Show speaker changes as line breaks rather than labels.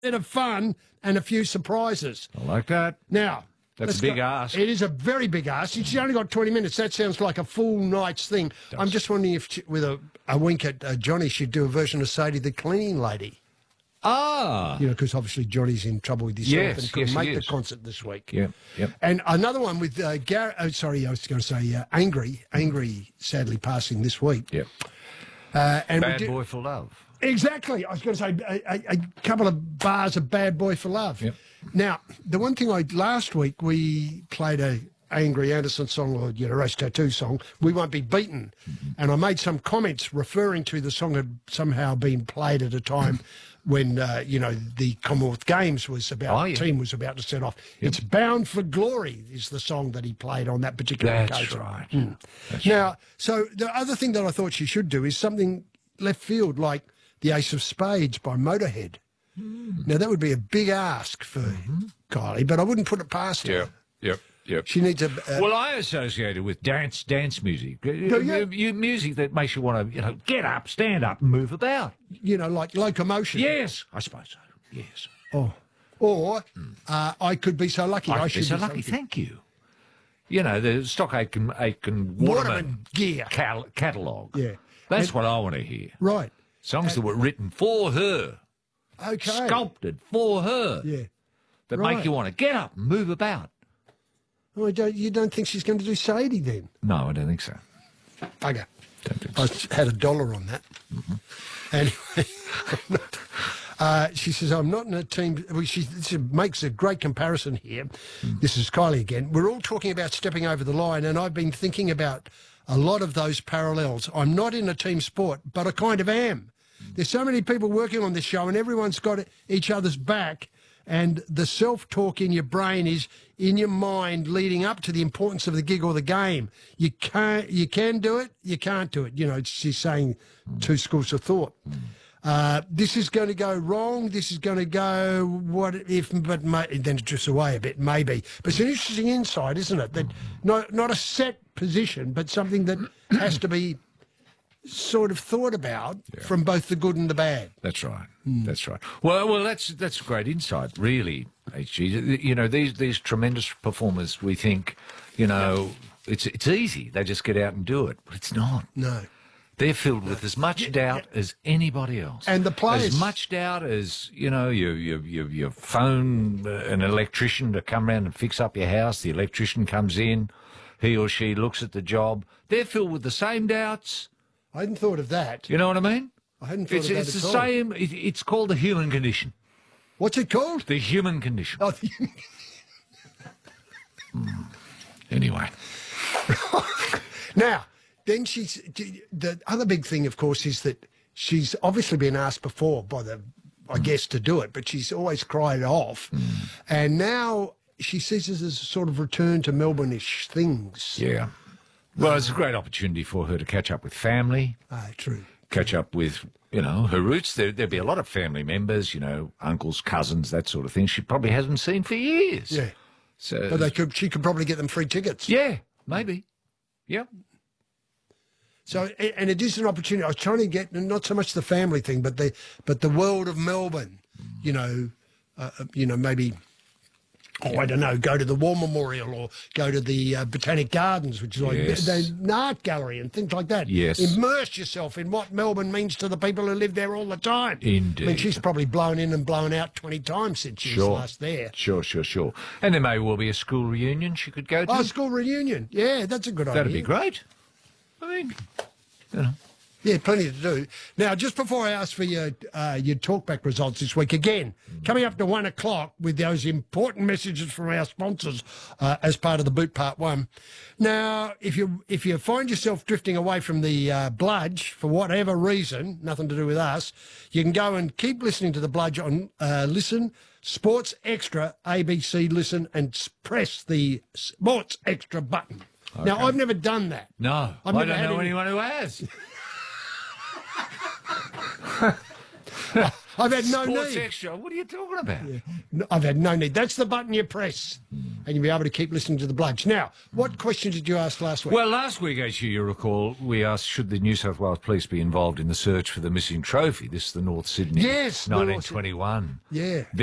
bit of fun and a few surprises.
I like that.
Now,
That's a big ask.
It is a very big ask. She's only got 20 minutes. That sounds like a full night's thing. I'm just wondering if, with a wink at Johnny, she'd do a version of Sadie the Cleaning Lady.
Ah.
You know, because obviously Johnny's in trouble with himself and couldn't make the concert this week.
Yeah, yeah.
And another one with Gary. Oh, sorry, I was going to say Angry, sadly passing this week.
Yeah.
And
Bad Boy for Love.
Exactly. I was going to say a couple of bars of Bad Boy for Love.
Yep.
Now, the one thing last week we played a Angry Anderson song, or Rose Tattoo song, We Won't Be Beaten. And I made some comments referring to the song had somehow been played at a time when, the Commonwealth Games was team was about to set off. Yep. It's Bound for Glory is the song that he played on that particular occasion.
Right.
That's right. So the other thing that I thought she should do is something left field, like The Ace of Spades by Motorhead. Now, that would be a big ask for Kylie, but I wouldn't put it past her.
Yep.
She needs a...
well, I associate it with dance music. Music that makes you want to, get up, stand up, and move about.
Like locomotion.
Yes, I suppose so. Yes.
Oh. Or I Could Be So Lucky.
I should be so lucky. Thank you. The Stock Aitken Waterman
gear
catalogue.
Yeah.
That's what I want to hear.
Right.
Songs that were written for her.
Okay.
Sculpted for her.
Yeah.
That make you want to get up and move about.
Oh, you don't think she's going to do Sadie then?
No, I don't think so.
Okay.
Don't think so.
I had $1 on that. Anyway, she says, I'm not in a team... Well, she makes a great comparison here. This is Kylie again. We're all talking about stepping over the line, and I've been thinking about a lot of those parallels. I'm not in a team sport, but I kind of am. There's so many people working on this show, and everyone's got each other's back, and the self-talk in your brain is in your mind leading up to the importance of the gig or the game. You can do it, you can't do it. She's saying two schools of thought. This is going to go wrong. This is going to go what if, but then it drifts away a bit, maybe. But it's an interesting insight, isn't it? That not a set position, but something that has to be sort of thought about from both the good and the bad.
That's right. That's right. Well, that's a great insight, really, HG. These tremendous performers, we think, it's easy. They just get out and do it, but it's not.
No.
They're filled with as much doubt as anybody else.
And the players...
As much doubt as, your phone an electrician to come around and fix up your house. The electrician comes in, he or she looks at the job. They're filled with the same doubts.
I hadn't thought of that.
You know what I mean?
I hadn't thought of that
It's
at
the
all.
same... It's called the human condition.
What's it called?
The human condition.
Oh,
Anyway.
Now... Then the other big thing, of course, is that she's obviously been asked before by I guess, to do it, but she's always cried off. And now she sees it as a sort of return to Melbourne-ish things.
Yeah. Well, it's a great opportunity for her to catch up with family.
True.
Catch up with, her roots. There'd be a lot of family members, uncles, cousins, that sort of thing she probably hasn't seen for years.
Yeah.
So,
but she could probably get them free tickets.
Yeah, maybe. Yep.
So, and it is an opportunity. I was trying to get not so much the family thing, but the world of Melbourne. Maybe. Oh, I don't know. Go to the War Memorial or go to the Botanic Gardens, which is like an art gallery and things like that.
Yes.
Immerse yourself in what Melbourne means to the people who live there all the time.
Indeed.
I mean, she's probably blown in and blown out 20 times since she was last there.
Sure. And there may well be a school reunion she could go to.
Oh, school reunion. Yeah, that's a good idea.
That'd be great. I mean,
Yeah, plenty to do. Now, just before I ask for your talkback results this week, again, coming up to 1 o'clock with those important messages from our sponsors as part of the Boot Part 1. Now, if you find yourself drifting away from the Bludge for whatever reason, nothing to do with us, you can go and keep listening to the Bludge on Listen, Sports Extra, ABC Listen, and press the Sports Extra button. Okay. Now, I've never done that.
No, I don't know anyone who has.
I've had no
Sports
need.
Extra. What are you talking about?
No, I've had no need. That's the button you press, and you'll be able to keep listening to the Blokes. Now, what questions did you ask last week?
Well, last week, as you recall, we asked, should the New South Wales Police be involved in the search for the missing trophy? This is the North Sydney
Yes, the North
1921.
Yeah.